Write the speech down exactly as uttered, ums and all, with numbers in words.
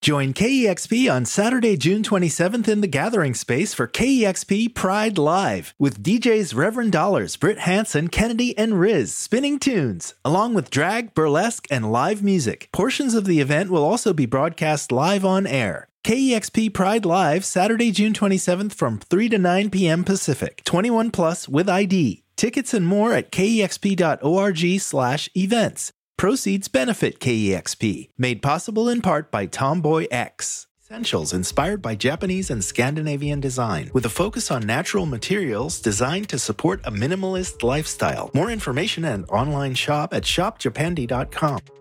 Join K E X P on Saturday, June twenty-seventh in the Gathering Space for K E X P Pride Live with D Js Reverend Dollars, Britt Hansen, Kennedy, and Riz spinning tunes, along with drag, burlesque, and live music. Portions of the event will also be broadcast live on air. K E X P Pride Live, Saturday, June twenty-seventh from three to nine p.m. Pacific. twenty-one plus with I D. Tickets and more at kexp.org slash events. Proceeds benefit K E X P. Made possible in part by Tomboy X. Essentials inspired by Japanese and Scandinavian design, with a focus on natural materials designed to support a minimalist lifestyle. More information and online shop at shop japandi dot com.